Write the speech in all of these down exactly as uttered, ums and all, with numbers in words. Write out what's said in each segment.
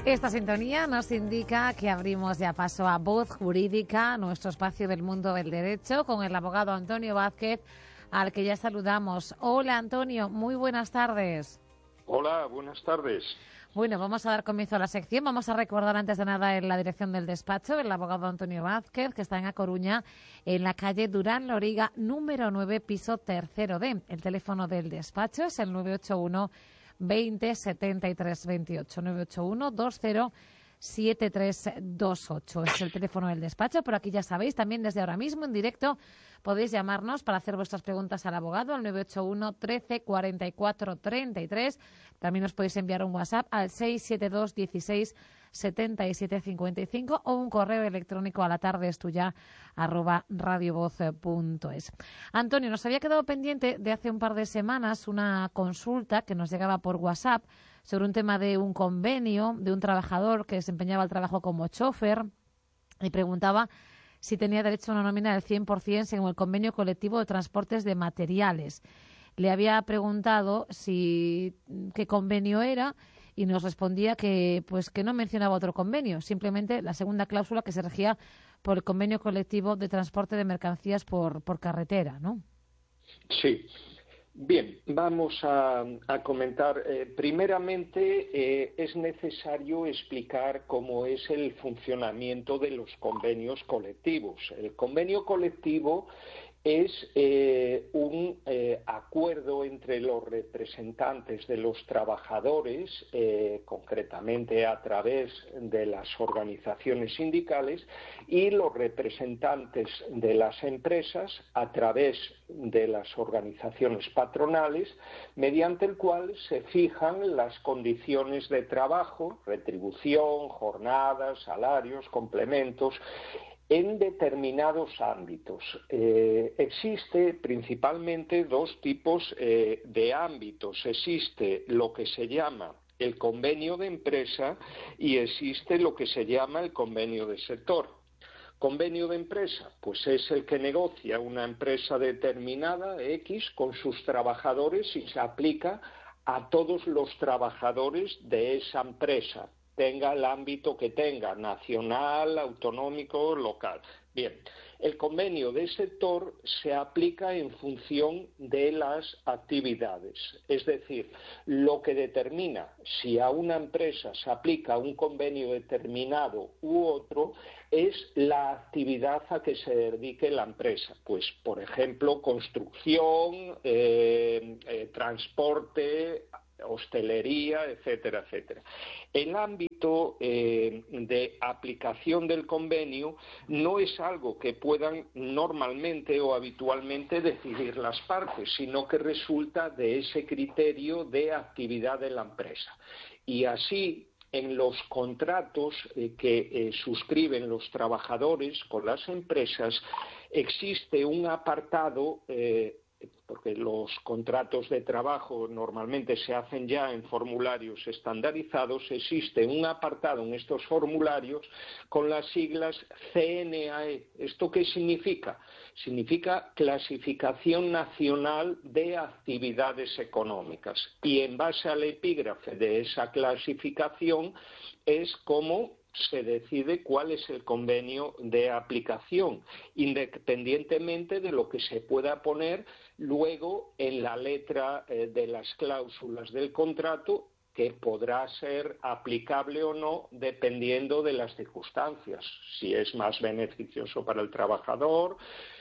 Esta sintonía nos indica que abrimos ya paso a Voz Jurídica, nuestro espacio del mundo del derecho, con el abogado Antonio Vázquez, al que ya saludamos. Hola, Antonio, muy buenas tardes. Hola, buenas tardes. Bueno, vamos a dar comienzo a la sección. Vamos a recordar antes de nada en la dirección del despacho, el abogado Antonio Vázquez, que está en A Coruña, en la calle Durán Loriga, número nueve, piso tercero D. El teléfono del despacho es el nueve ocho uno veinte setenta y tres veintiocho, nueve ocho uno veinte setenta y tres veintiocho. Es el teléfono del despacho, pero aquí ya sabéis, también desde ahora mismo en directo podéis llamarnos para hacer vuestras preguntas al abogado al nueve ocho uno trece cuarenta y cuatro treinta y tres. También os podéis enviar un WhatsApp al seis siete dos dieciséis setenta y siete cincuenta y cinco o un correo electrónico a la tarde es tuya arroba radiovoz punto es. Antonio, nos había quedado pendiente de hace un par de semanas una consulta que nos llegaba por WhatsApp sobre un tema de un convenio de un trabajador que desempeñaba el trabajo como chofer y preguntaba si tenía derecho a una nómina del cien por ciento según el convenio colectivo de transportes de materiales. Le había preguntado si qué convenio era y nos respondía que pues que no mencionaba otro convenio, simplemente la segunda cláusula que se regía por el convenio colectivo de transporte de mercancías por, por carretera, ¿no? Sí. Bien, vamos a, a comentar. Eh, primeramente, eh, es necesario explicar cómo es el funcionamiento de los convenios colectivos. El convenio colectivo es eh, un eh, acuerdo entre los representantes de los trabajadores, eh, concretamente a través de las organizaciones sindicales, y los representantes de las empresas a través de las organizaciones patronales, mediante el cual se fijan las condiciones de trabajo, retribución, jornadas, salarios, complementos, en determinados ámbitos. Eh, existe principalmente dos tipos eh, de ámbitos. Existe lo que se llama el convenio de empresa y existe lo que se llama el convenio de sector. Convenio de empresa, pues es el que negocia una empresa determinada, X, con sus trabajadores y se aplica a todos los trabajadores de esa empresa, tenga el ámbito que tenga, nacional, autonómico, local. Bien, el convenio de sector se aplica en función de las actividades, es decir, lo que determina si a una empresa se aplica un convenio determinado u otro es la actividad a que se dedique la empresa. Pues, por ejemplo, construcción, eh, eh, transporte, hostelería, etcétera, etcétera. El ámbito eh, de aplicación del convenio no es algo que puedan normalmente o habitualmente decidir las partes, sino que resulta de ese criterio de actividad de la empresa. Y así, en los contratos eh, que eh, suscriben los trabajadores con las empresas, existe un apartado eh, porque los contratos de trabajo normalmente se hacen ya en formularios estandarizados, existe un apartado en estos formularios con las siglas C N A E. ¿Esto qué significa? Significa Clasificación Nacional de Actividades Económicas. Y en base al epígrafe de esa clasificación es como se decide cuál es el convenio de aplicación, independientemente de lo que se pueda poner luego en la letra eh, de las cláusulas del contrato, que podrá ser aplicable o no dependiendo de las circunstancias, si es más beneficioso para el trabajador.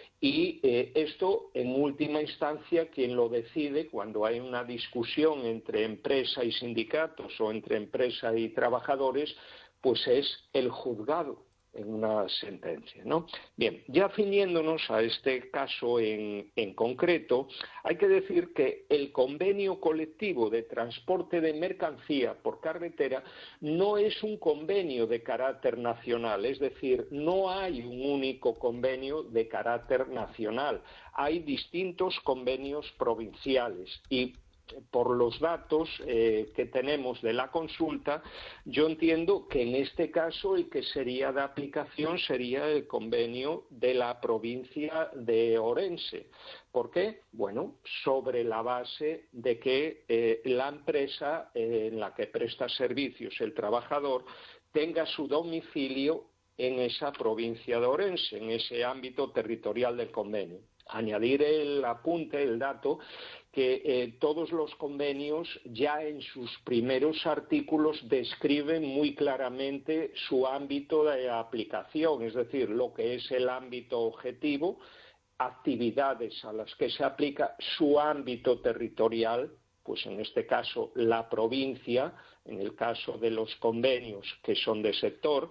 Y eh, esto, en última instancia, quien lo decide cuando hay una discusión entre empresa y sindicatos o entre empresa y trabajadores, pues es el juzgado en una sentencia, ¿no? Bien, ya ciñéndonos a este caso en, en concreto, hay que decir que el convenio colectivo de transporte de mercancía por carretera no es un convenio de carácter nacional, es decir, no hay un único convenio de carácter nacional, hay distintos convenios provinciales y por los datos eh, que tenemos de la consulta, yo entiendo que en este caso el que sería de aplicación sería el convenio de la provincia de Orense. ¿Por qué? Bueno, sobre la base de que eh, la empresa eh, en la que presta servicios el trabajador tenga su domicilio en esa provincia de Orense, en ese ámbito territorial del convenio. Añadir el apunte, el dato, que eh, todos los convenios ya en sus primeros artículos describen muy claramente su ámbito de aplicación, es decir, lo que es el ámbito objetivo, actividades a las que se aplica, su ámbito territorial, pues en este caso la provincia, en el caso de los convenios que son de sector,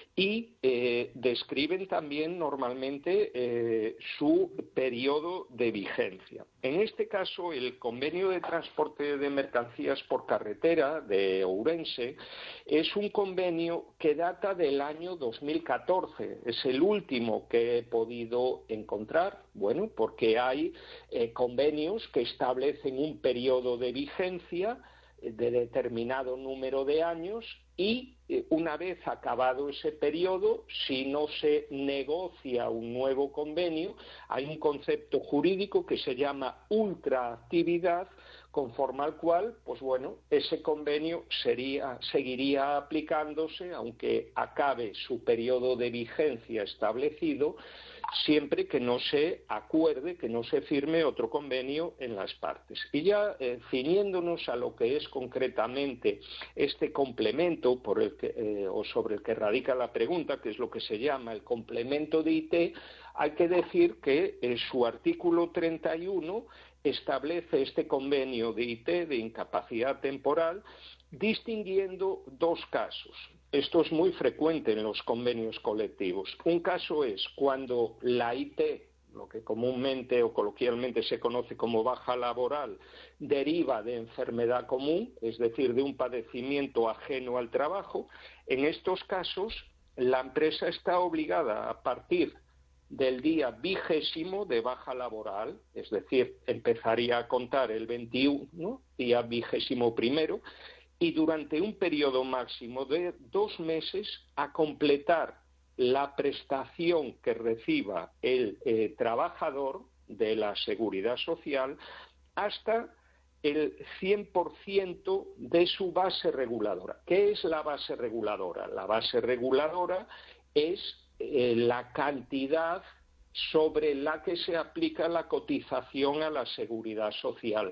y eh, describen también normalmente eh, su periodo de vigencia. En este caso, el convenio de transporte de mercancías por carretera de Ourense es un convenio que data del año dos mil catorce. Es el último que he podido encontrar, bueno, porque hay eh, convenios que establecen un periodo de vigencia de determinado número de años y eh, una vez acabado ese periodo, si no se negocia un nuevo convenio, hay un concepto jurídico que se llama ultraactividad, conforme al cual, pues bueno, ese convenio sería, seguiría aplicándose, aunque acabe su periodo de vigencia establecido, siempre que no se acuerde, que no se firme otro convenio en las partes. Y ya eh, ciñéndonos a lo que es concretamente este complemento por el que, eh, o sobre el que radica la pregunta, que es lo que se llama el complemento de I T, hay que decir que en su artículo treinta y uno establece este convenio de I T, de incapacidad temporal, distinguiendo dos casos. Esto es muy frecuente en los convenios colectivos. Un caso es cuando la I T, lo que comúnmente o coloquialmente se conoce como baja laboral, deriva de enfermedad común, es decir, de un padecimiento ajeno al trabajo. En estos casos, la empresa está obligada a partir del día vigésimo de baja laboral, es decir, empezaría a contar el veintiuno, día vigésimo primero, y durante un periodo máximo de dos meses a completar la prestación que reciba el eh, trabajador de la Seguridad Social hasta el cien por ciento de su base reguladora. ¿Qué es la base reguladora? La base reguladora es eh, la cantidad sobre la que se aplica la cotización a la Seguridad Social.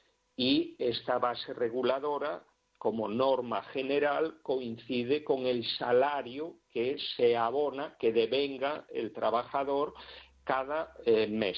Y esta base reguladora, como norma general, coincide con el salario que se abona, que devenga el trabajador cada eh, mes.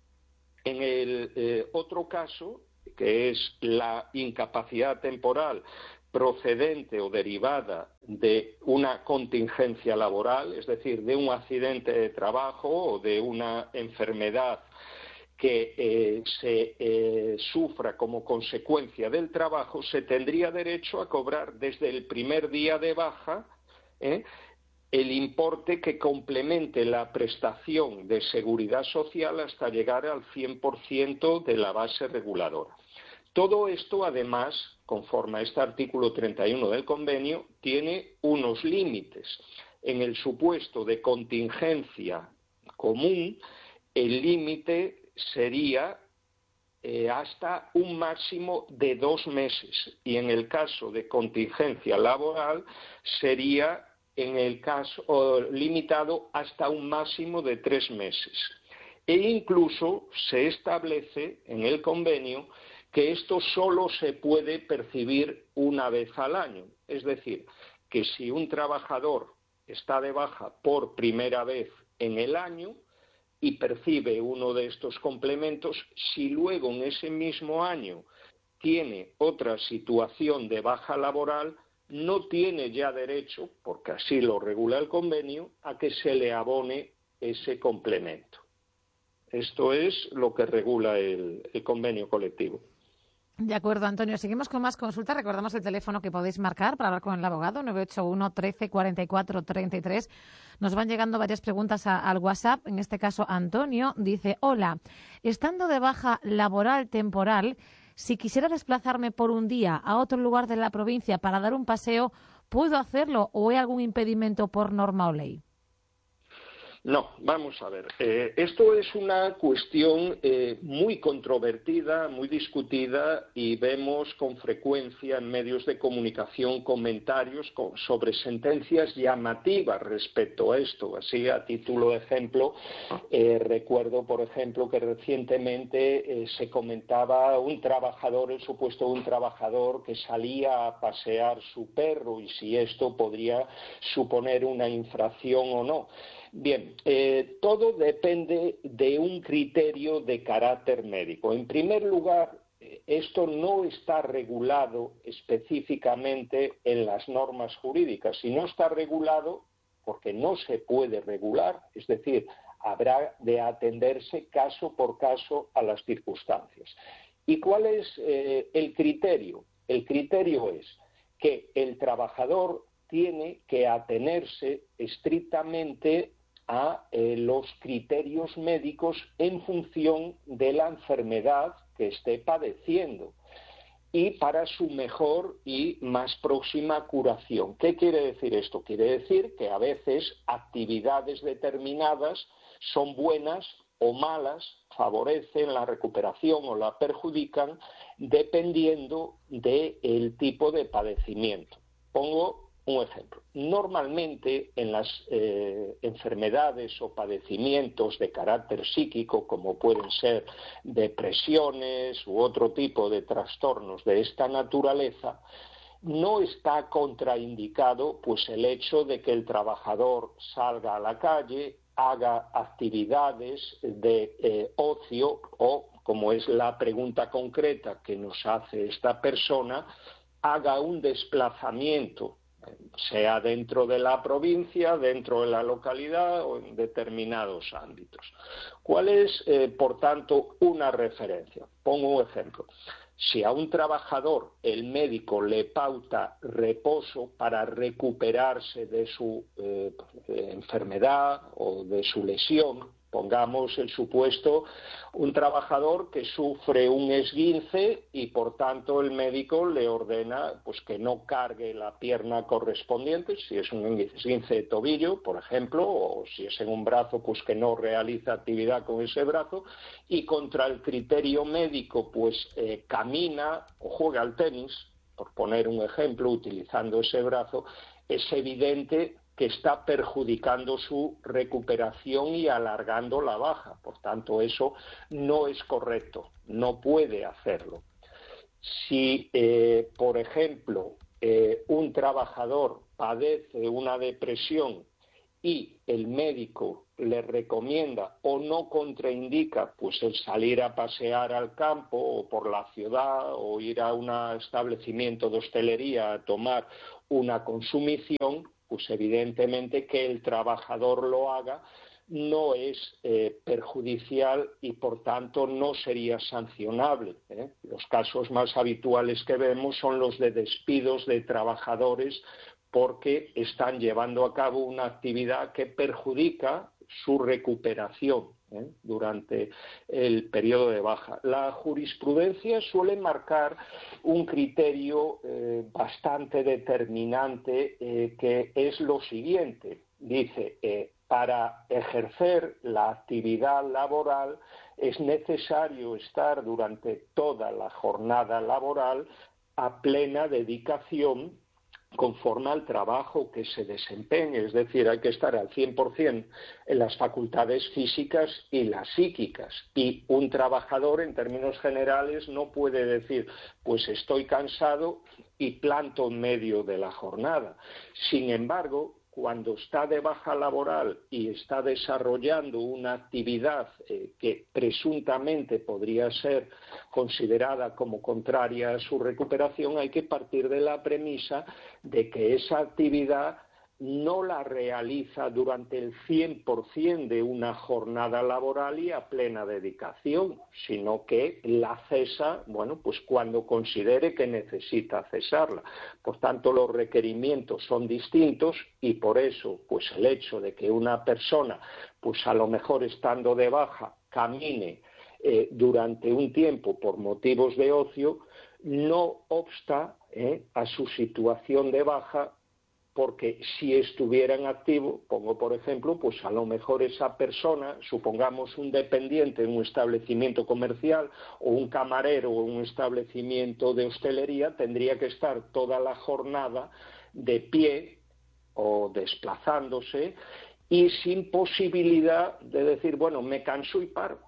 En el eh, otro caso, que es la incapacidad temporal procedente o derivada de una contingencia laboral, es decir, de un accidente de trabajo o de una enfermedad que eh, se eh, sufra como consecuencia del trabajo, se tendría derecho a cobrar desde el primer día de baja ¿eh? el importe que complemente la prestación de seguridad social hasta llegar al cien por ciento de la base reguladora. Todo esto, además, conforme a este artículo treinta y uno del convenio, tiene unos límites. En el supuesto de contingencia común, el límite sería eh, hasta un máximo de dos meses y en el caso de contingencia laboral sería en el caso oh, limitado hasta un máximo de tres meses. E incluso se establece en el convenio que esto solo se puede percibir una vez al año, es decir, que si un trabajador está de baja por primera vez en el año y percibe uno de estos complementos, si luego en ese mismo año tiene otra situación de baja laboral, no tiene ya derecho, porque así lo regula el convenio, a que se le abone ese complemento. Esto es lo que regula el, el convenio colectivo. De acuerdo, Antonio. Seguimos con más consultas. Recordamos el teléfono que podéis marcar para hablar con el abogado, nueve ocho uno, trece, cuarenta y cuatro, treinta y tres. Nos van llegando varias preguntas a, al WhatsApp. En este caso, Antonio dice, hola, estando de baja laboral temporal, Si quisiera desplazarme por un día a otro lugar de la provincia para dar un paseo, ¿puedo hacerlo o hay algún impedimento por norma o ley? No, vamos a ver. Eh, esto es una cuestión eh, muy controvertida, muy discutida y vemos con frecuencia en medios de comunicación comentarios con, sobre sentencias llamativas respecto a esto. Así, a título de ejemplo, eh, recuerdo, por ejemplo, que recientemente eh, se comentaba un trabajador, el supuesto de un trabajador que salía a pasear su perro y si esto podría suponer una infracción o no. Bien, eh, todo depende de un criterio de carácter médico. En primer lugar, esto no está regulado específicamente en las normas jurídicas. Si no está regulado, porque no se puede regular, es decir, habrá de atenderse caso por caso a las circunstancias. ¿Y cuál es eh, el criterio? El criterio es que el trabajador tiene que atenerse estrictamente a eh, los criterios médicos en función de la enfermedad que esté padeciendo y para su mejor y más próxima curación. ¿Qué quiere decir esto? Quiere decir que a veces actividades determinadas son buenas o malas, favorecen la recuperación o la perjudican dependiendo del tipo de padecimiento. Pongo un ejemplo. Normalmente en las eh, enfermedades o padecimientos de carácter psíquico, como pueden ser depresiones u otro tipo de trastornos de esta naturaleza, no está contraindicado pues el hecho de que el trabajador salga a la calle, haga actividades de eh, ocio o, como es la pregunta concreta que nos hace esta persona, haga un desplazamiento, sea dentro de la provincia, dentro de la localidad o en determinados ámbitos. ¿Cuál es, eh, por tanto, una referencia? Pongo un ejemplo. Si a un trabajador el médico le pauta reposo para recuperarse de su eh, enfermedad o de su lesión, pongamos el supuesto, un trabajador que sufre un esguince y por tanto el médico le ordena pues que no cargue la pierna correspondiente, si es un esguince de tobillo, por ejemplo, o si es en un brazo, pues que no realiza actividad con ese brazo, y contra el criterio médico pues eh, camina o juega al tenis, por poner un ejemplo, utilizando ese brazo, es evidente que está perjudicando su recuperación y alargando la baja. Por tanto, eso no es correcto, no puede hacerlo. Si, eh, por ejemplo, eh, un trabajador padece una depresión y el médico le recomienda o no contraindica pues el salir a pasear al campo o por la ciudad o ir a un establecimiento de hostelería a tomar una consumición, pues evidentemente que el trabajador lo haga no es eh, perjudicial y por tanto no sería sancionable, ¿eh? Los casos más habituales que vemos son los de despidos de trabajadores porque están llevando a cabo una actividad que perjudica su recuperación ¿eh? durante el periodo de baja. La jurisprudencia suele marcar un criterio eh, bastante determinante eh, que es lo siguiente. Dice, eh, para ejercer la actividad laboral es necesario estar durante toda la jornada laboral a plena dedicación conforme al trabajo que se desempeñe, es decir, hay que estar al cien por ciento en las facultades físicas y las psíquicas. Y un trabajador, en términos generales, no puede decir, pues estoy cansado y planto en medio de la jornada. Sin embargo, cuando está de baja laboral y está desarrollando una actividad eh, que presuntamente podría ser considerada como contraria a su recuperación, hay que partir de la premisa de que esa actividad no la realiza durante el cien por ciento de una jornada laboral y a plena dedicación, sino que la cesa, bueno, pues cuando considere que necesita cesarla. Por tanto, los requerimientos son distintos y por eso, pues el hecho de que una persona, pues a lo mejor estando de baja, camine eh, durante un tiempo por motivos de ocio, no obsta eh, a su situación de baja, porque si estuviera en activo, pongo por ejemplo, pues a lo mejor esa persona, supongamos un dependiente en un establecimiento comercial o un camarero o un establecimiento de hostelería, tendría que estar toda la jornada de pie o desplazándose y sin posibilidad de decir, bueno, me canso y paro.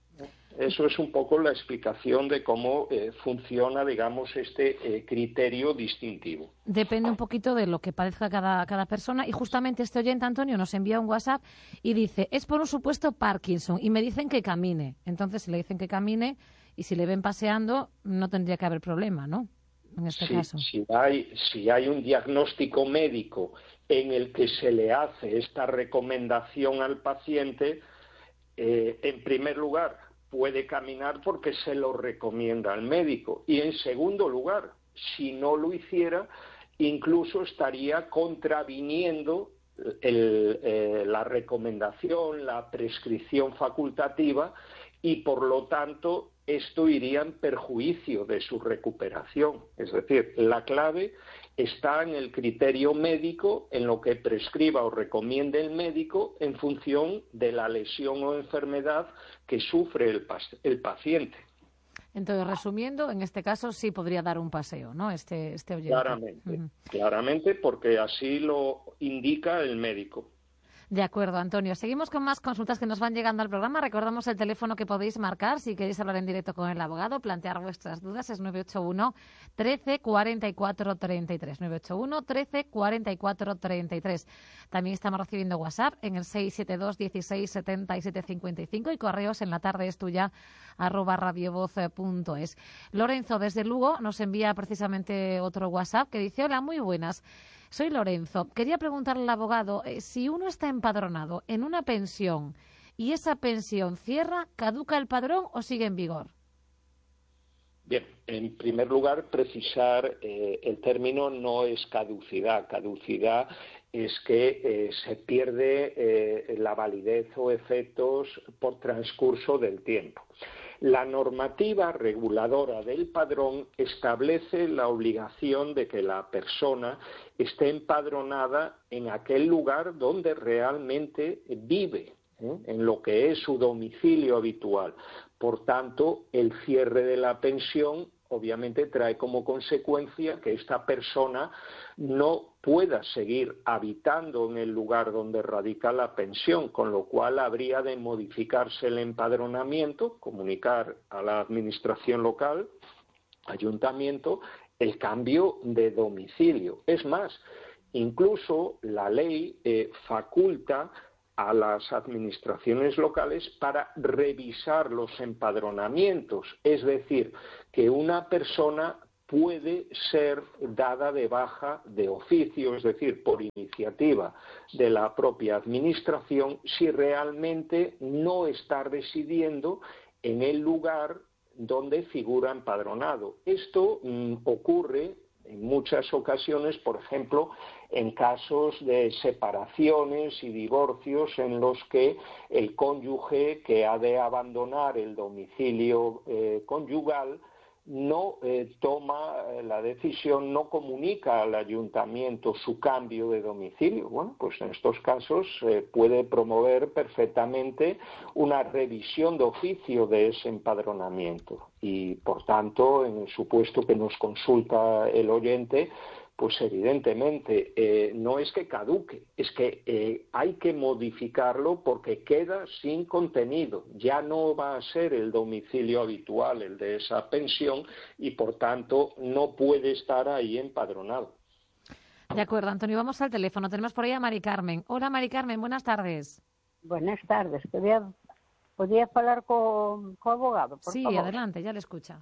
Eso es un poco la explicación de cómo eh, funciona, digamos, este eh, criterio distintivo. Depende un poquito de lo que padezca cada, cada persona. Y justamente este oyente, Antonio, nos envía un WhatsApp y dice, es por un supuesto Parkinson y me dicen que camine. Entonces, si le dicen que camine y si le ven paseando, no tendría que haber problema, ¿no? En este sí, caso. Si hay, si hay un diagnóstico médico en el que se le hace esta recomendación al paciente, eh, en primer lugar, puede caminar porque se lo recomienda al médico. Y en segundo lugar, si no lo hiciera, incluso estaría contraviniendo el, eh, la recomendación, la prescripción facultativa, y por lo tanto esto iría en perjuicio de su recuperación. Es decir, la clave está en el criterio médico, en lo que prescriba o recomiende el médico en función de la lesión o enfermedad que sufre el, el paciente. Entonces, resumiendo, en este caso sí podría dar un paseo, ¿no? Este, este oyente. Claramente, Uh-huh. claramente, porque así lo indica el médico. De acuerdo, Antonio. Seguimos con más consultas que nos van llegando al programa. Recordamos el teléfono que podéis marcar si queréis hablar en directo con el abogado, plantear vuestras dudas. Es nueve ocho uno, trece, cuarenta y cuatro, treinta y tres. nueve ocho uno, trece, cuarenta y cuatro, treinta y tres. También estamos recibiendo WhatsApp en el seis siete dos, dieciséis, setenta y siete cincuenta y cinco y correos en la tarde es tuya arroba radiovoz punto es. Lorenzo, desde Lugo, nos envía precisamente otro WhatsApp que dice, hola, muy buenas. Soy Lorenzo. Quería preguntarle al abogado eh, si uno está empadronado en una pensión y esa pensión cierra, ¿caduca el padrón o sigue en vigor? Bien, en primer lugar, precisar eh, el término no es caducidad. Caducidad es que eh, se pierde eh, la validez o efectos por transcurso del tiempo. La normativa reguladora del padrón establece la obligación de que la persona esté empadronada en aquel lugar donde realmente vive, ¿eh? en lo que es su domicilio habitual. Por tanto, el cierre de la pensión obviamente trae como consecuencia que esta persona no pueda seguir habitando en el lugar donde radica la pensión, con lo cual habría de modificarse el empadronamiento, comunicar a la administración local, ayuntamiento, el cambio de domicilio. Es más, incluso la ley eh, faculta a las administraciones locales para revisar los empadronamientos, es decir, que una persona puede ser dada de baja de oficio, es decir, por iniciativa de la propia administración, si realmente no está residiendo en el lugar donde figura empadronado. Esto mmm, ocurre en muchas ocasiones, por ejemplo, en casos de separaciones y divorcios en los que el cónyuge que ha de abandonar el domicilio eh, conyugal no eh, toma eh, la decisión, no comunica al ayuntamiento su cambio de domicilio. Bueno, pues en estos casos eh, puede promover perfectamente una revisión de oficio de ese empadronamiento y, por tanto, en el supuesto que nos consulta el oyente, pues evidentemente eh, no es que caduque, es que eh, hay que modificarlo porque queda sin contenido. Ya no va a ser el domicilio habitual el de esa pensión y por tanto no puede estar ahí empadronado. De acuerdo, Antonio, vamos al teléfono. Tenemos por ahí a Mari Carmen. Hola, Mari Carmen, buenas tardes. Buenas tardes. Podía, podía hablar con co abogado, por sí, favor? Sí, adelante, ya le escucha.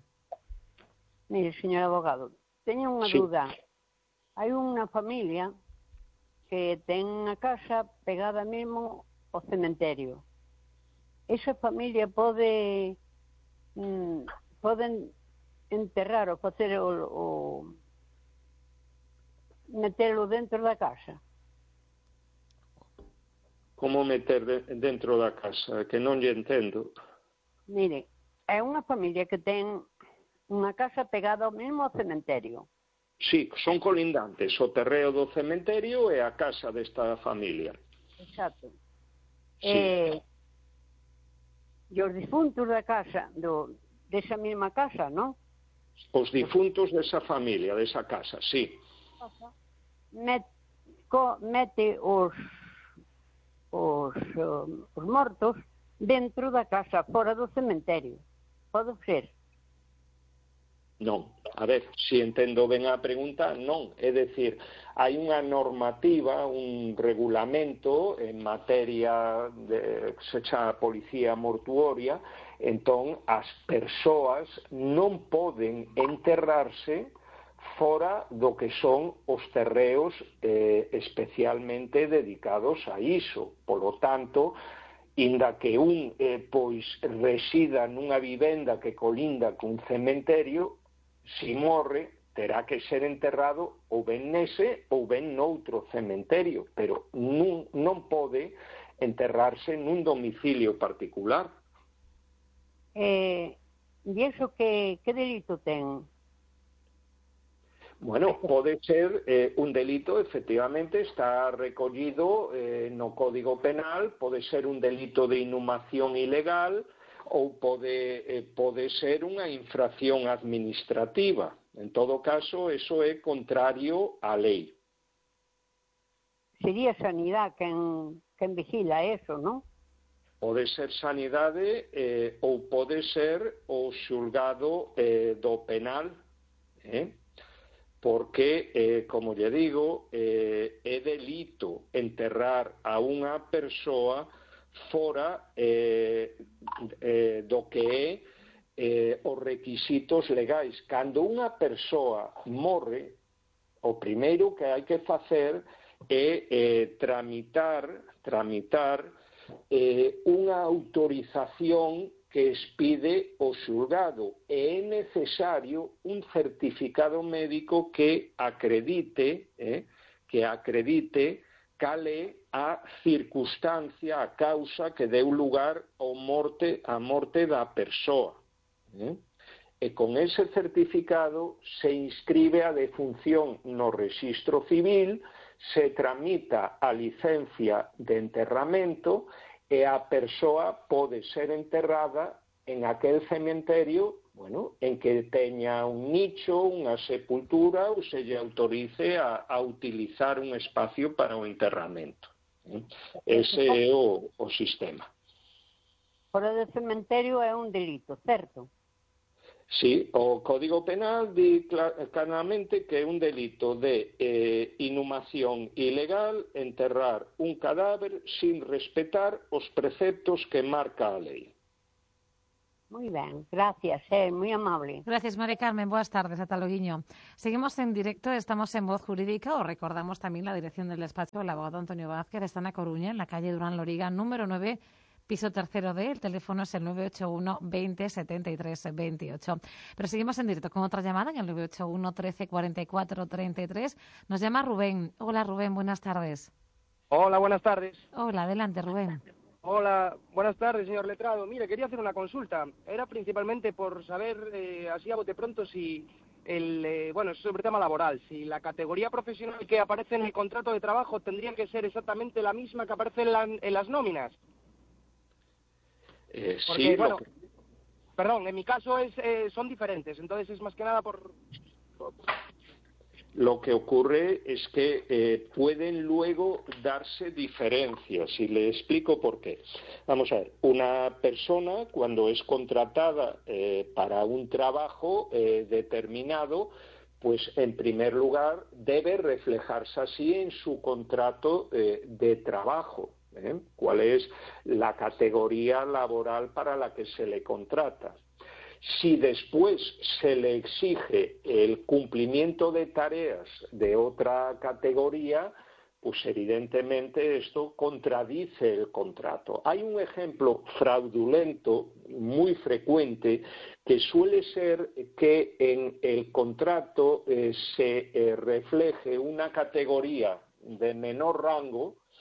Mire, señor abogado, teño unha sí. duda. Hai unha familia que ten a casa pegada mesmo ao cementerio. Esa familia pode mm, poden enterrar ou facer o, o meterlo dentro da casa. Como meter de, dentro da casa? Que non lle entendo. Mire, é unha familia que ten unha casa pegada ao mesmo cementerio. Sí, son colindantes, o terreo do cementerio e a casa desta familia. Exacto. Sí. E, e os difuntos da casa, do, desa mesma casa, non? Os difuntos desa familia, desa casa, sí. Met, co, mete os, os, um, os mortos dentro da casa, fora do cementerio. Pode ser? Non, a ver, se entendo ben a pregunta, non. É dicir, hai unha normativa, un regulamento en materia de, se chama policía mortuoria, entón as persoas non poden enterrarse fora do que son os terreos eh, especialmente dedicados a iso. Polo tanto, inda que un eh, pois resida nunha vivenda que colinda cun cementerio, si morre, terá que ser enterrado ou ben nese ou ben noutro cementerio, pero non, non pode enterrarse nun domicilio particular. Eh, e iso que, que delito ten? Bueno, pode ser eh, un delito, efectivamente, está recollido eh, no Código Penal, pode ser un delito de inhumación ilegal, ou pode, eh, pode ser unha infracción administrativa. En todo caso, eso é contrario á lei. Sería Sanidade quen, quen vigila eso, non? Pode ser Sanidade eh, ou pode ser o xulgado eh, do penal, eh? porque, eh, como lle digo, eh, é delito enterrar a unha persoa fora eh, eh, do que é eh, os requisitos legais. Cando unha persoa morre, o primeiro que hai que facer é eh, tramitar, tramitar eh, unha autorización que expide o xulgado e é necesario un certificado médico que acredite, eh, que acredite cal é a circunstancia, a causa que deu lugar ao morte, a morte da persoa. Eh? E con ese certificado se inscribe a defunción no rexistro civil, se tramita a licencia de enterramento e a persoa pode ser enterrada en aquel cementerio, bueno, en que teña un nicho, unha sepultura, ou se lle autorice a, a utilizar un espacio para o enterramento. Ese é o, o sistema. Fora do cementerio é un delito, certo? Sí, o Código Penal di claramente que é un delito de eh, inhumación ilegal enterrar un cadáver sin respetar os preceptos que marca a lei. Muy ben, gracias, eh, moi amable. Gracias, Mari Carmen. Buenas tardes, ata loguiño. Seguimos en directo, estamos en Voz Jurídica, os recordamos también la dirección del despacho del abogado Antonio Vázquez, está en A Coruña, en la calle Durán Loriga, número nueve, piso tercero D, el teléfono es el nueve ocho uno, veinte, setenta y tres, veintiocho. Pero seguimos en directo con otra llamada en el nueve ocho uno, trece, cuarenta y cuatro, treinta y tres. Nos llama Rubén. Hola, Rubén, buenas tardes. Hola, buenas tardes. Hola, adelante, Rubén. Hola, buenas tardes, señor letrado. Mire, quería hacer una consulta. Era principalmente por saber, eh, así a bote pronto, si el, eh, bueno, sobre tema laboral, si la categoría profesional que aparece en el contrato de trabajo tendría que ser exactamente la misma que aparece en, la, en las nóminas. Eh, Porque, sí, bueno, lo que... perdón, en mi caso es, eh, son diferentes, entonces es más que nada por... por... Lo que ocurre es que eh, pueden luego darse diferencias, y le explico por qué. Vamos a ver, una persona cuando es contratada eh, para un trabajo eh, determinado, pues en primer lugar debe reflejarse así en su contrato eh, de trabajo. ¿eh? ¿Cuál es la categoría laboral para la que se le contrata? Si después se le exige el cumplimiento de tareas de otra categoría, pues evidentemente esto contradice el contrato. Hay un ejemplo fraudulento muy frecuente que suele ser que en el contrato eh, se eh, refleje una categoría de menor rango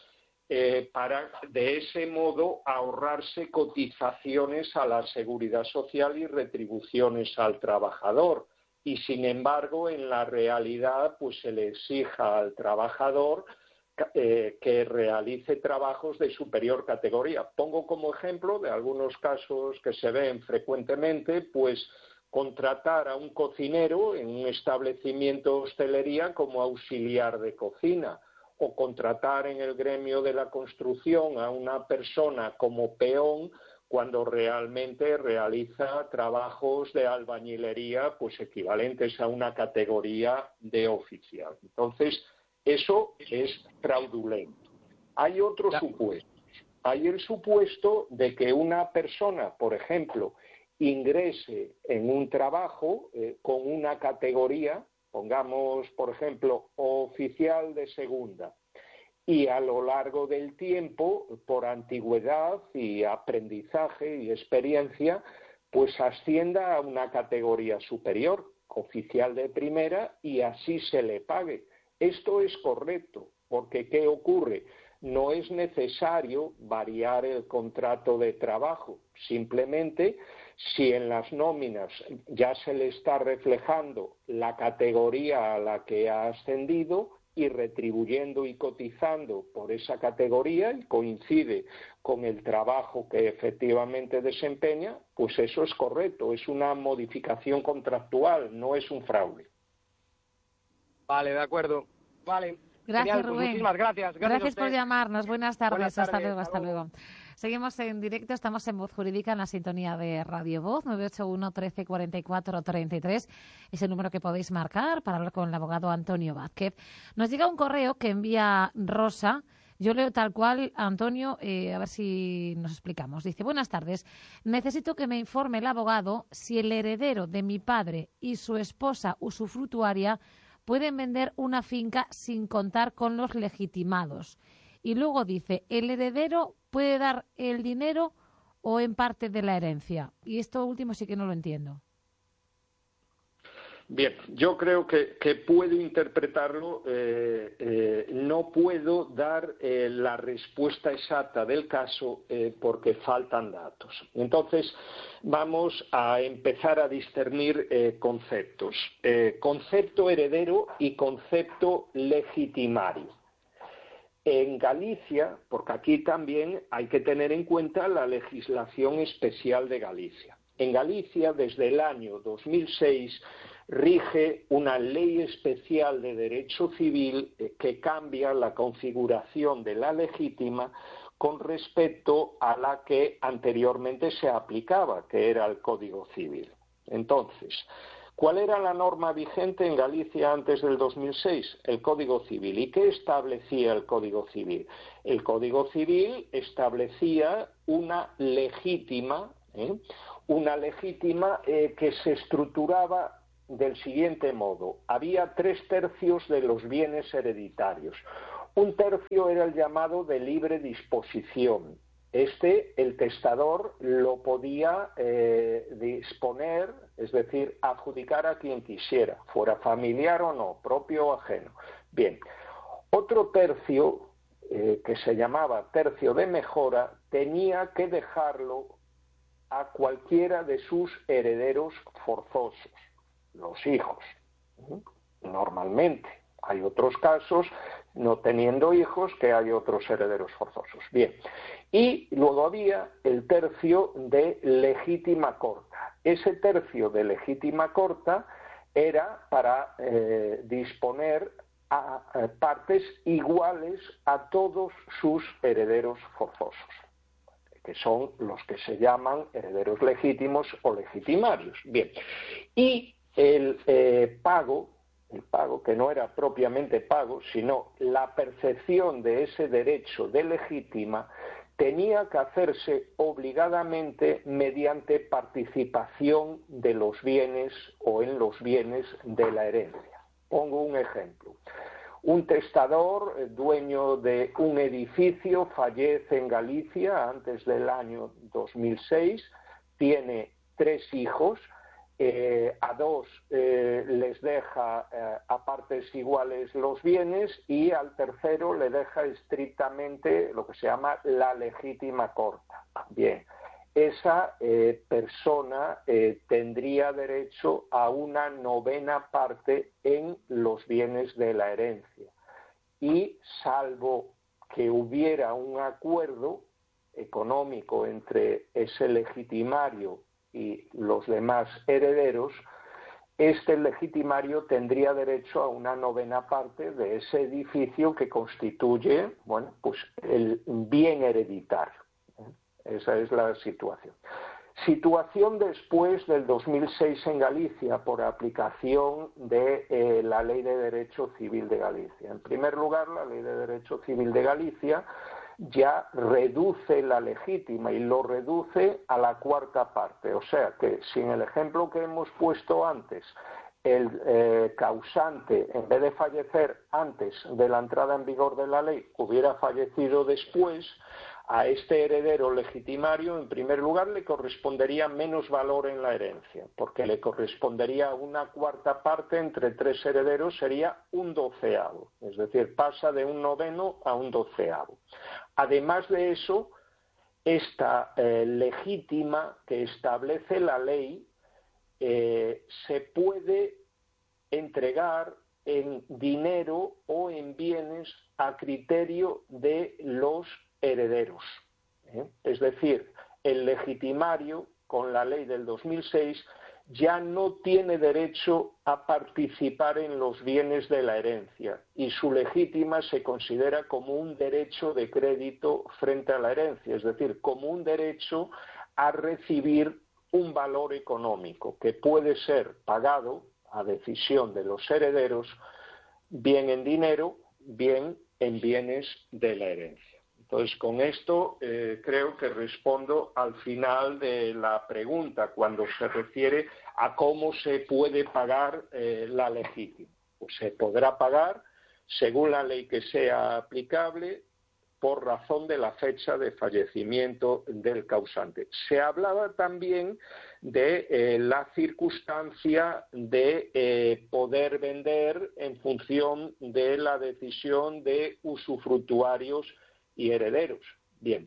eh, para de ese modo ahorrarse cotizaciones a la seguridad social y retribuciones al trabajador. Y sin embargo, en la realidad, pues se le exija al trabajador eh, que realice trabajos de superior categoría. Pongo como ejemplo de algunos casos que se ven frecuentemente, pues contratar a un cocinero en un establecimiento de hostelería como auxiliar de cocina, o contratar en el gremio de la construcción a una persona como peón cuando realmente realiza trabajos de albañilería pues equivalentes a una categoría de oficial. Entonces, eso es fraudulento. Hay otro supuesto. Hay el supuesto de que una persona, por ejemplo, ingrese en un trabajo eh, con una categoría, pongamos, por ejemplo, oficial de segunda, y a lo largo del tiempo, por antigüedad y aprendizaje y experiencia, pues ascienda a una categoría superior, oficial de primera, y así se le pague. Esto es correcto, porque ¿qué ocurre? No es necesario variar el contrato de trabajo, simplemente si en las nóminas ya se le está reflejando la categoría a la que ha ascendido y retribuyendo y cotizando por esa categoría y coincide con el trabajo que efectivamente desempeña, pues eso es correcto, es una modificación contractual, no es un fraude. Vale, de acuerdo. Vale. Gracias, Genial, Rubén. Pues muchísimas gracias. Gracias, gracias por llamarnos. Buenas tardes. Buenas hasta tardes, luego, hasta hasta luego. luego. Seguimos en directo, estamos en Voz Jurídica, en la sintonía de Radio Voz, nueve ocho uno, trece, cuarenta y cuatro, treinta y tres. Es el número que podéis marcar para hablar con el abogado Antonio Vázquez. Nos llega un correo que envía Rosa. Yo leo tal cual, Antonio, eh, a ver si nos explicamos. Dice, buenas tardes, necesito que me informe el abogado si el heredero de mi padre y su esposa usufructuaria pueden vender una finca sin contar con los legitimados. Y luego dice, ¿el heredero puede dar el dinero o en parte de la herencia? Y esto último sí que no lo entiendo. Bien, yo creo que, que puedo interpretarlo, eh, eh, no puedo dar eh, la respuesta exacta del caso eh, porque faltan datos. Entonces, vamos a empezar a discernir eh, conceptos. Eh, concepto heredero y concepto legitimario. En Galicia, porque aquí también hay que tener en cuenta la legislación especial de Galicia. En Galicia, desde el año dos mil seis, rige una ley especial de derecho civil que cambia la configuración de la legítima con respecto a la que anteriormente se aplicaba, que era el Código Civil. Entonces, ¿cuál era la norma vigente en Galicia antes del dos mil seis? El Código Civil. ¿Y qué establecía el Código Civil? El Código Civil establecía una legítima, ¿eh? una legítima eh, que se estructuraba del siguiente modo. Había tres tercios de los bienes hereditarios. Un tercio era el llamado de libre disposición. Este, el testador lo podía eh, disponer, es decir, adjudicar a quien quisiera, fuera familiar o no, propio o ajeno. Bien, otro tercio, eh, que se llamaba tercio de mejora, tenía que dejarlo a cualquiera de sus herederos forzosos, los hijos. Normalmente. Hay otros casos, no teniendo hijos, que hay otros herederos forzosos. Bien. Y luego había el tercio de legítima corta. Ese tercio de legítima corta era para eh, disponer a, a partes iguales a todos sus herederos forzosos, que son los que se llaman herederos legítimos o legitimarios. Bien. Y el eh, pago, el pago que no era propiamente pago, sino la percepción de ese derecho de legítima, tenía que hacerse obligadamente mediante participación de los bienes o en los bienes de la herencia. Pongo un ejemplo. Un testador, dueño de un edificio, fallece en Galicia antes del año dos mil seis, tiene tres hijos. eh, a dos eh, les deja eh, a partes iguales los bienes y al tercero le deja estrictamente lo que se llama la legítima corta. Bien, esa eh, persona eh, tendría derecho a una novena parte en los bienes de la herencia y salvo que hubiera un acuerdo económico entre ese legitimario y los demás herederos, este legitimario tendría derecho a una novena parte de ese edificio que constituye, bueno, pues el bien hereditario. Esa es la situación. Situación después del dos mil seis en Galicia por aplicación de eh, la Ley de Derecho Civil de Galicia. En primer lugar, la Ley de Derecho Civil de Galicia ya reduce la legítima y lo reduce a la cuarta parte. O sea que si en el ejemplo que hemos puesto antes el eh, causante, en vez de fallecer antes de la entrada en vigor de la ley, hubiera fallecido después, a este heredero legitimario, en primer lugar, le correspondería menos valor en la herencia, porque le correspondería una cuarta parte entre tres herederos, sería un doceavo, es decir, pasa de un noveno a un doceavo. Además de eso, esta eh, legítima que establece la ley eh, se puede entregar en dinero o en bienes a criterio de los herederos. ¿eh? Es decir, el legitimario, con la ley del dos mil seis, ya no tiene derecho a participar en los bienes de la herencia y su legítima se considera como un derecho de crédito frente a la herencia, es decir, como un derecho a recibir un valor económico que puede ser pagado a decisión de los herederos, bien en dinero, bien en bienes de la herencia. Entonces, con esto eh, creo que respondo al final de la pregunta cuando se refiere a cómo se puede pagar eh, la legítima. Pues se podrá pagar según la ley que sea aplicable por razón de la fecha de fallecimiento del causante. Se hablaba también de eh, la circunstancia de eh, poder vender en función de la decisión de usufructuarios y herederos. Bien,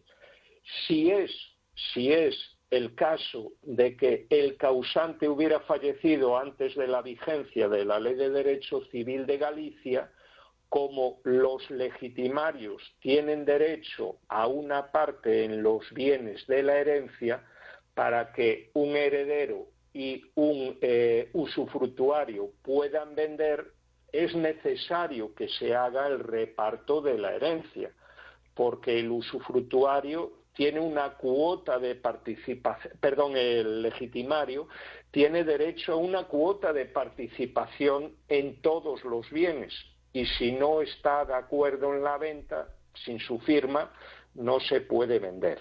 si es, si es el caso de que el causante hubiera fallecido antes de la vigencia de la Ley de Derecho Civil de Galicia, como los legitimarios tienen derecho a una parte en los bienes de la herencia, para que un heredero y un eh, usufructuario puedan vender, es necesario que se haga el reparto de la herencia, porque el usufructuario tiene una cuota de participación, perdón, el legitimario tiene derecho a una cuota de participación en todos los bienes y si no está de acuerdo en la venta, sin su firma, no se puede vender.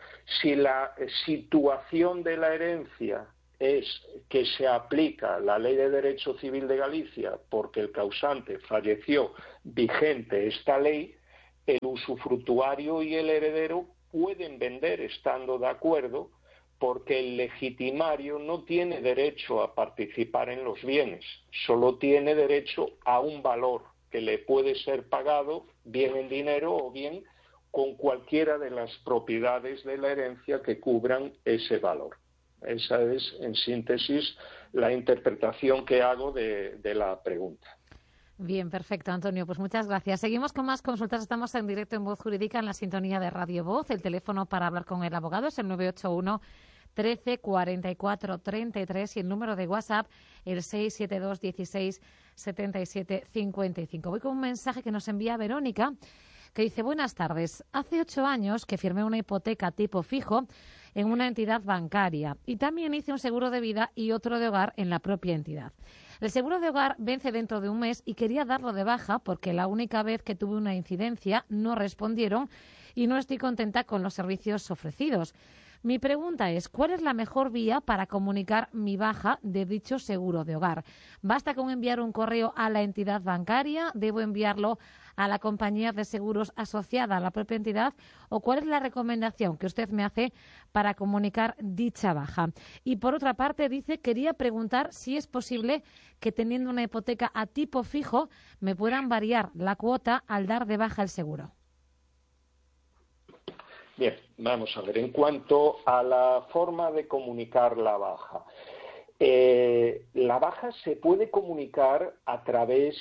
Si la situación de la herencia es que se aplica la Ley de Derecho Civil de Galicia porque el causante falleció vigente esta ley, el usufructuario y el heredero pueden vender estando de acuerdo porque el legitimario no tiene derecho a participar en los bienes, solo tiene derecho a un valor que le puede ser pagado bien en dinero o bien con cualquiera de las propiedades de la herencia que cubran ese valor. Esa es, en síntesis, la interpretación que hago de, de la pregunta. Bien, perfecto, Antonio. Pues muchas gracias. Seguimos con más consultas. Estamos en directo en Voz Jurídica en la sintonía de Radio Voz. El teléfono para hablar con el abogado es el nueve ocho uno, trece, cuarenta y cuatro, treinta y tres y el número de WhatsApp el seis siete dos, dieciséis, setenta y siete, cincuenta y cinco. Voy con un mensaje que nos envía Verónica, que dice: buenas tardes. Hace ocho años que firmé una hipoteca tipo fijo en una entidad bancaria y también hice un seguro de vida y otro de hogar en la propia entidad. El seguro de hogar vence dentro de un mes y quería darlo de baja porque la única vez que tuve una incidencia no respondieron y no estoy contenta con los servicios ofrecidos. Mi pregunta es, ¿cuál es la mejor vía para comunicar mi baja de dicho seguro de hogar? ¿Basta con enviar un correo a la entidad bancaria? ¿Debo enviarlo a la compañía de seguros asociada a la propia entidad? ¿O cuál es la recomendación que usted me hace para comunicar dicha baja? Y por otra parte, dice, quería preguntar si es posible que teniendo una hipoteca a tipo fijo me puedan variar la cuota al dar de baja el seguro. Bien, vamos a ver. En cuanto a la forma de comunicar la baja, eh, la baja se puede comunicar a través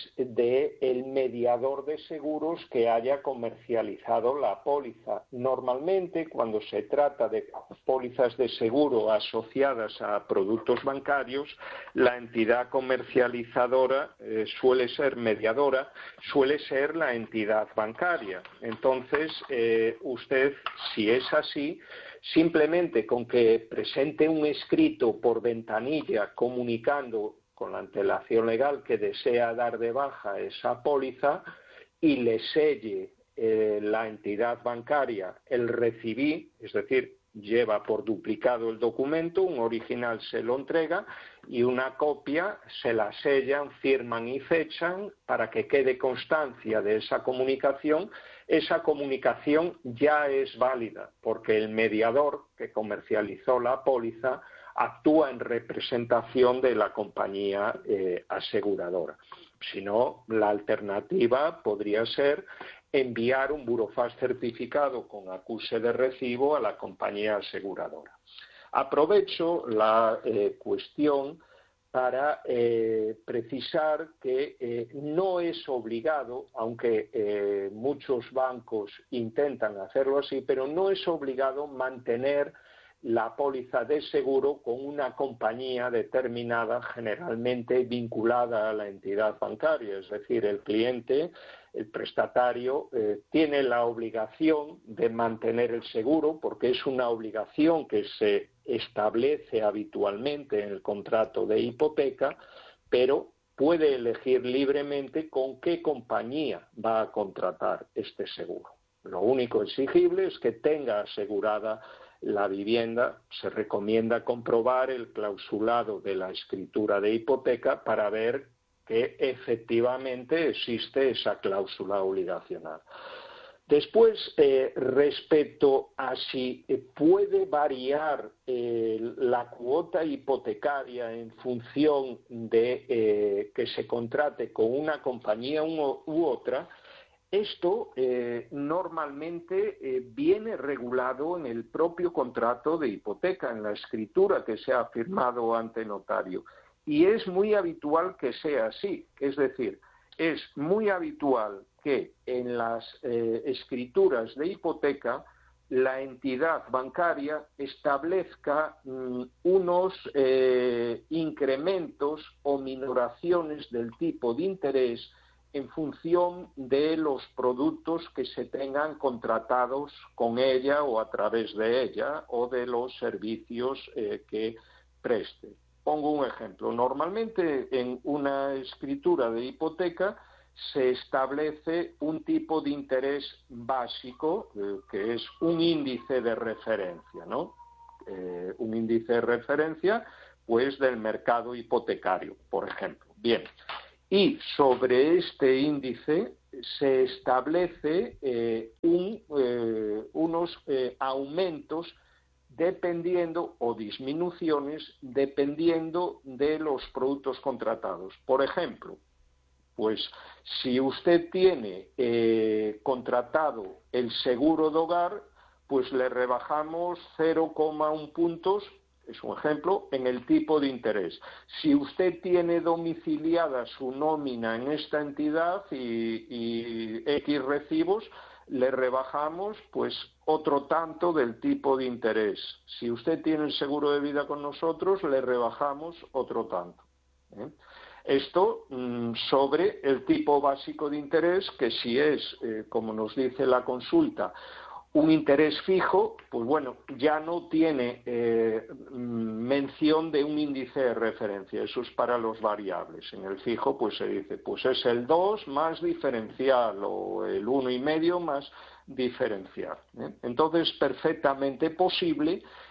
del mediador de seguros que haya comercializado la póliza. Normalmente, cuando se trata de pólizas de seguro asociadas a productos bancarios, la entidad comercializadora eh, suele ser mediadora, suele ser la entidad bancaria. Entonces, eh, usted, si es así, simplemente con que presente un escrito por ventanilla comunicando con la antelación legal que desea dar de baja esa póliza y le selle eh, la entidad bancaria el recibí, es decir, lleva por duplicado el documento, un original se lo entrega y una copia se la sellan, firman y fechan para que quede constancia de esa comunicación. Esa comunicación ya es válida porque el mediador que comercializó la póliza actúa en representación de la compañía eh, aseguradora. Si no, la alternativa podría ser enviar un burofax certificado con acuse de recibo a la compañía aseguradora. Aprovecho la eh, cuestión para eh, precisar que eh, no es obligado, aunque eh, muchos bancos intentan hacerlo así, pero no es obligado mantener la póliza de seguro con una compañía determinada, generalmente vinculada a la entidad bancaria. Es decir, el cliente, el prestatario, eh, tiene la obligación de mantener el seguro porque es una obligación que se establece habitualmente en el contrato de hipoteca, pero puede elegir libremente con qué compañía va a contratar este seguro. Lo único exigible es que tenga asegurada la vivienda. Se recomienda comprobar el clausulado de la escritura de hipoteca para ver que efectivamente existe esa cláusula obligacional. Después, eh, respecto a si eh, puede variar eh, la cuota hipotecaria en función de eh, que se contrate con una compañía u, u otra, esto eh, normalmente eh, viene regulado en el propio contrato de hipoteca, en la escritura que se ha firmado ante notario. Y es muy habitual que sea así, es decir, es muy habitual que en las eh, escrituras de hipoteca la entidad bancaria establezca mm, unos eh, incrementos o minoraciones del tipo de interés en función de los productos que se tengan contratados con ella o a través de ella o de los servicios eh, que preste. Pongo un ejemplo. Normalmente en una escritura de hipoteca se establece un tipo de interés básico, eh, que es un índice de referencia, ¿no? Eh, un índice de referencia, pues, del mercado hipotecario, por ejemplo. Bien. Y sobre este índice se establece eh, un, eh, unos eh, aumentos dependiendo o disminuciones dependiendo de los productos contratados. Por ejemplo, pues si usted tiene eh, contratado el seguro de hogar, pues le rebajamos cero coma uno puntos, es un ejemplo, en el tipo de interés. Si usted tiene domiciliada su nómina en esta entidad y, y X recibos, le rebajamos pues otro tanto del tipo de interés. Si usted tiene el seguro de vida con nosotros, le rebajamos otro tanto. ¿eh? Esto mmm, sobre el tipo básico de interés, que si es, eh, como nos dice la consulta, un interés fijo, pues bueno, ya no tiene eh, mención de un índice de referencia, eso es para los variables. En el fijo pues se dice, pues es el dos más diferencial o el uno y medio más diferencial. ¿eh? Entonces, perfectamente posible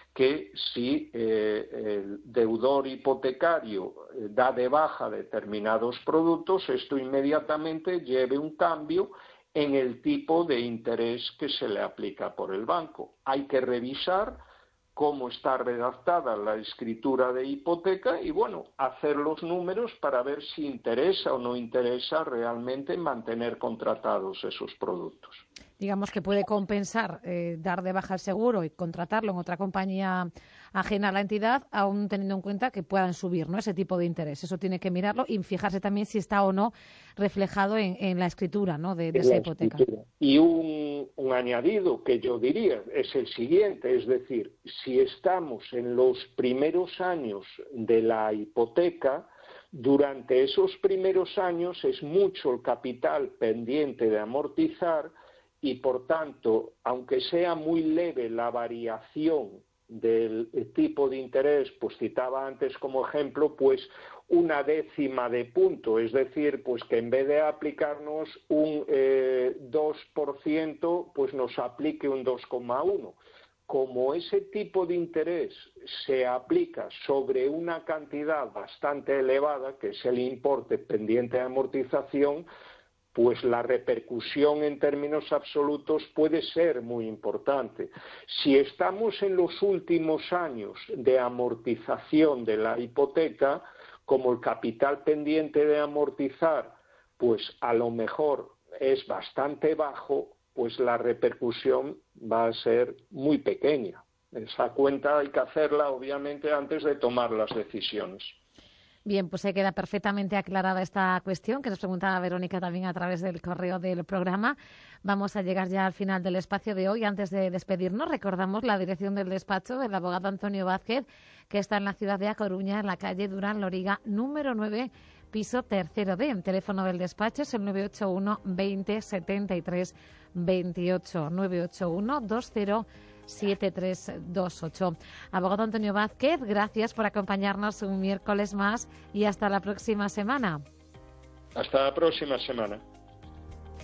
que si eh, el deudor hipotecario eh, da de baja determinados productos, esto inmediatamente lleve un cambio en el tipo de interés que se le aplica por el banco. Hay que revisar cómo está redactada la escritura de hipoteca y, bueno, hacer los números para ver si interesa o no interesa realmente mantener contratados esos productos. Digamos que puede compensar eh, dar de baja el seguro y contratarlo en otra compañía ajena a la entidad, aún teniendo en cuenta que puedan subir, ¿no?, ese tipo de interés. Eso tiene que mirarlo y fijarse también si está o no reflejado en, en la escritura, ¿no?, de, de esa hipoteca. Y un, un añadido que yo diría es el siguiente, es decir, si estamos en los primeros años de la hipoteca, durante esos primeros años es mucho el capital pendiente de amortizar y, por tanto, aunque sea muy leve la variación del tipo de interés, pues citaba antes como ejemplo, pues una décima de punto, es decir, pues que en vez de aplicarnos un eh, dos por ciento, pues nos aplique un dos coma uno. Como ese tipo de interés se aplica sobre una cantidad bastante elevada, que es el importe pendiente de amortización, pues la repercusión en términos absolutos puede ser muy importante. Si estamos en los últimos años de amortización de la hipoteca, como el capital pendiente de amortizar, pues a lo mejor es bastante bajo, pues la repercusión va a ser muy pequeña. Esa cuenta hay que hacerla, obviamente, antes de tomar las decisiones. Bien, pues se queda perfectamente aclarada esta cuestión que nos preguntaba Verónica también a través del correo del programa. Vamos a llegar ya al final del espacio de hoy. Antes de despedirnos, recordamos la dirección del despacho del abogado Antonio Vázquez, que está en la ciudad de A Coruña, en la calle Durán Loriga, número nueve, piso tercero D. El teléfono del despacho es el nueve ocho uno veinte setenta y tres veintiocho, nueve ocho uno veinte siete tres dos ocho. Abogado Antonio Vázquez, gracias por acompañarnos un miércoles más y hasta la próxima semana. Hasta la próxima semana.